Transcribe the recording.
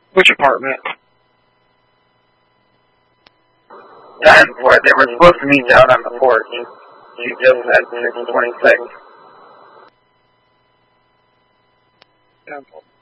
Which apartment? That is where they were supposed to meet out on the porch. You just at 626. Cancel.